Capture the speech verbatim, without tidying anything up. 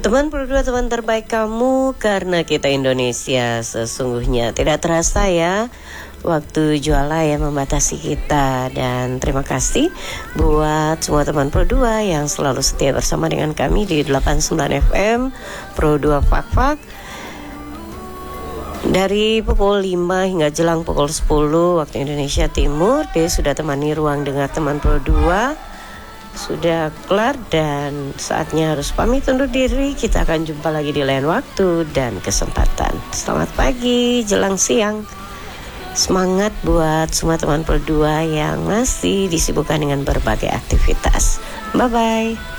Teman berdua, teman terbaik kamu, karena kita Indonesia. Sesungguhnya tidak terasa ya, waktu juala yang membatasi kita. Dan terima kasih buat semua teman Pro dua yang selalu setia bersama dengan kami di delapan puluh sembilan F M Pro dua Fak Fak. Dari pukul lima hingga jelang pukul sepuluh waktu Indonesia Timur, dia sudah temani ruang dengar teman Pro dua. Sudah kelar dan saatnya harus pamit undur diri. Kita akan jumpa lagi di lain waktu dan kesempatan. Selamat pagi, jelang siang. Semangat buat semua teman Pro dua yang masih disibukkan dengan berbagai aktivitas. Bye-bye.